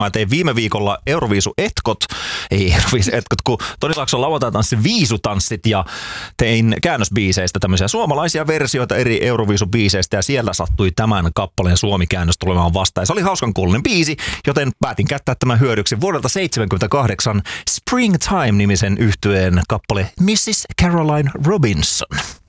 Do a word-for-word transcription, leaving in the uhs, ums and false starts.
Mä tein viime viikolla Euroviisu-etkot, ei Euroviisu-etkot, kun Toni Laakson lauantai-tanssin viisutanssit ja tein käännösbiiseistä tämmöisiä suomalaisia versioita eri Euroviisu-biiseistä ja siellä sattui tämän kappaleen suomi-käännös tulemaan vastaan. Ja se oli hauskan kuuloinen biisi, joten päätin käyttää tämän hyödyksi vuodelta seitsemänkymmentäkahdeksan Springtime-nimisen yhtyeen kappale missis Caroline Robinson.